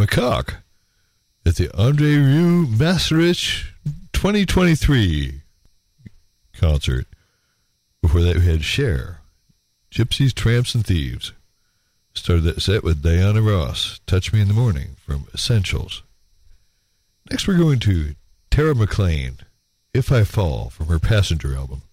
McCock at the Andrei Rieu Masterich 2023 concert. Before that, we had Cher, Gypsies, Tramps, and Thieves. Started that set with Diana Ross, Touch Me in the Morning from Essentials. Next, we're going to Tara McLean, If I Fall, from her Passenger album.